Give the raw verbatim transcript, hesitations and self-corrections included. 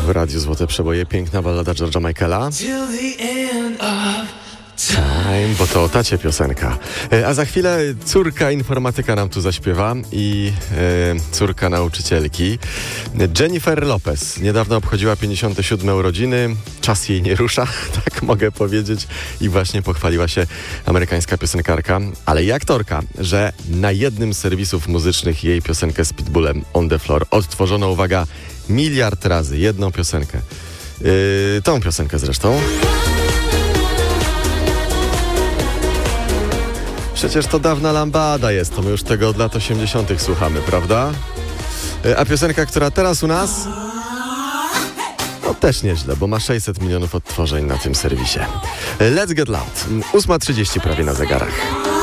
w Radiu Złote Przeboje. Piękna ballada George'a Michaela. Time, bo to o tacie piosenka. A za chwilę córka informatyka nam tu zaśpiewa i e, córka nauczycielki. Jennifer Lopez niedawno obchodziła pięćdziesiąte siódme urodziny. Czas jej nie rusza, tak mogę powiedzieć. I właśnie pochwaliła się amerykańska piosenkarka, ale i aktorka, że na jednym z serwisów muzycznych jej piosenkę z Pitbullem On The Floor odtworzono, uwaga, miliard razy. Jedną piosenkę. Yy, tą piosenkę zresztą. Przecież to dawna lambada jest, to my już tego od lat osiemdziesiątych słuchamy, prawda? A piosenka, która teraz u nas, no też nieźle, bo ma sześćset milionów odtworzeń na tym serwisie. Let's Get Loud. ósma trzydzieści prawie na zegarach.